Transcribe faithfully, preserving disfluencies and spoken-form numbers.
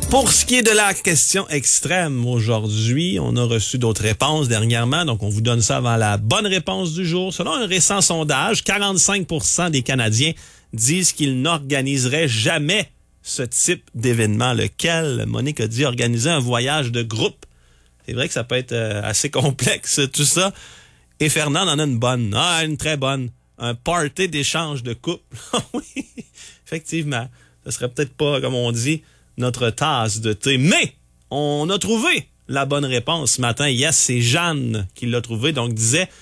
Pour ce qui est de la question extrême aujourd'hui, on a reçu d'autres réponses dernièrement, donc on vous donne ça avant la bonne réponse du jour. Selon un récent sondage, quarante-cinq pour cent des Canadiens disent qu'ils n'organiseraient jamais ce type d'événement. Lequel? Monique a dit organiser un voyage de groupe. C'est vrai que ça peut être euh, assez complexe, tout ça. Et Fernand en a une bonne. Ah, une très bonne. Un party d'échange de couple. Oui, effectivement. Ce serait peut-être pas, comme on dit, notre tasse de thé. Mais on a trouvé la bonne réponse ce matin. Yes, c'est Jeanne qui l'a trouvé. Donc, disait